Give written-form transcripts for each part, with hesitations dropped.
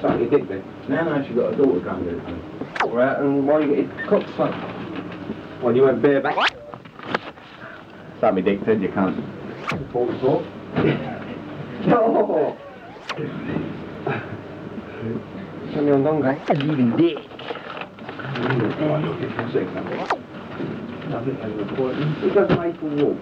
Suck your dick then. Now she's got a daughter coming to her. Right, and why you get your cock sucked? When you went bareback? Suck me dick, said you can't. 44. No! Tell me on donkey. Leaving dick. Nothing as an appointment. Who does Maple Walk?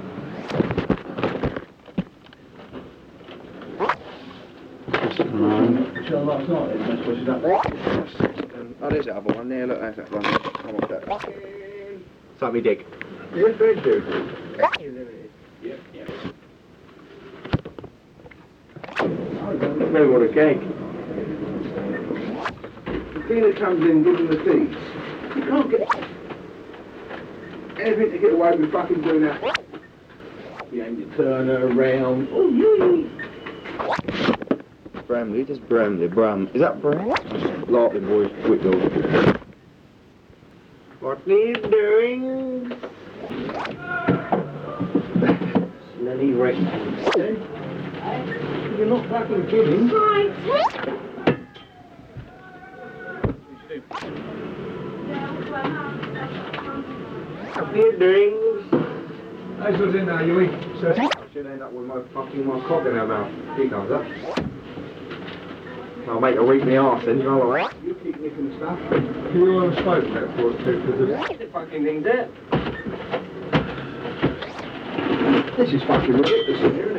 Shall last night, that's what she's done. Oh, there's that other one there, look, there's that one. Come on, that. Suck me dick. Yes, they do. Yep, yep. Maybe what a gag. The cleaner comes in, gives him the keys. You can't get anything to get away with fucking doing that. You aim to turn her around. Oh, yeah. Bramley, just Bramley, Bram. Is that Bram? Larkin boys, Whitfield. What are you doing? Smelly wreck. You're not fucking kidding. What are you doing? That's what's in there, you eat. I should end up with my cock in her mouth. Here comes up. I'll make her eat me arse then, you know what? You keep nicking stuff. You all have spoken about for it too, because The fucking thing's there. this is fucking ridiculous in here, isn't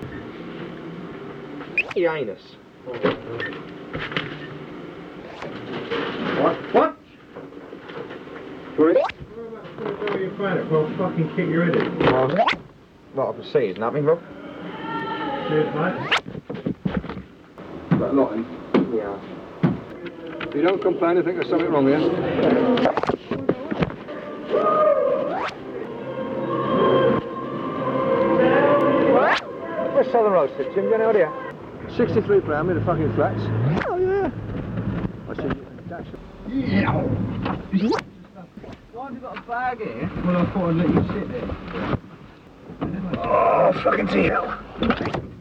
it? The anus. What? What? Sorry? You find it, well, fucking kick your head in. Lot of seas, nothing, bro. Cheers, mate. That lot in. Yeah. If you don't complain, I think there's something wrong here. Where's Southern Road, Jim? You know here? 63 pound with the fucking flats. Oh, yeah. I see you. Yeah. Why have you got a bag here? Well, I thought I'd let you sit there. Oh, fucking hell.